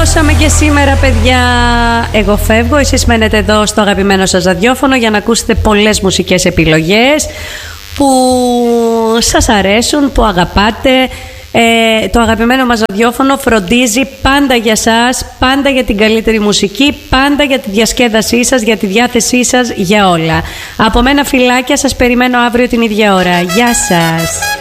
Τελειώσαμε και σήμερα, παιδιά. Εγώ φεύγω, εσείς μένετε εδώ στο αγαπημένο σας ραδιόφωνο για να ακούσετε πολλές μουσικές επιλογές που σας αρέσουν, που αγαπάτε. Το αγαπημένο μας ραδιόφωνο φροντίζει πάντα για σας, πάντα για την καλύτερη μουσική, πάντα για τη διασκέδασή σας, για τη διάθεσή σας, για όλα. Από μένα φιλάκια, σας περιμένω αύριο την ίδια ώρα. Γεια σας.